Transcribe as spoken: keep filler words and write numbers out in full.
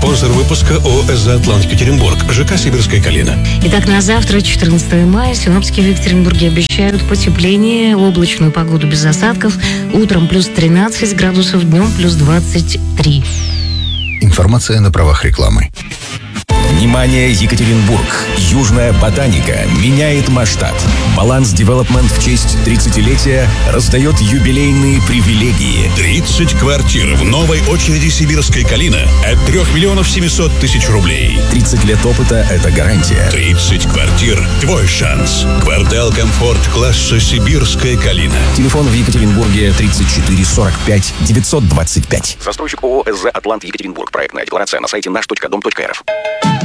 Спонсор выпуска ООО «ЭСЗА Атлант Екатеринбург», ЖК «Сибирская калина». Итак, на завтра, четырнадцатое мая, синоптики в Екатеринбурге обещают потепление, облачную погоду без осадков. Утром плюс тринадцать градусов, днем плюс двадцать три. Информация на правах рекламы. Внимание, Екатеринбург! Южная ботаника меняет масштаб. Баланс Девелопмент в честь тридцатилетия раздает юбилейные привилегии. тридцать квартир в новой очереди «Сибирская калина» от трех миллионов семисот тысяч рублей. тридцать лет опыта – это гарантия. тридцать квартир – твой шанс. Квартал комфорт класса «Сибирская калина». Телефон в Екатеринбурге тридцать четыре сорок пять девятьсот двадцать пять. Застройщик ООО «ЭСЗА Атлант Екатеринбург». Проектная декларация на сайте наш точка дом точка эр эф.